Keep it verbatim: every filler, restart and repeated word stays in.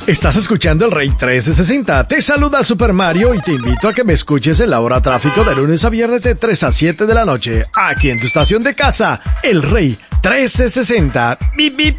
Estás escuchando el Rey trescientos sesenta. Te saluda Super Mario y te invito a que me escuches en la hora tráfico de lunes a viernes de tres a siete de la noche, aquí en tu estación de casa, el Rey trescientos sesenta. Bip, bip.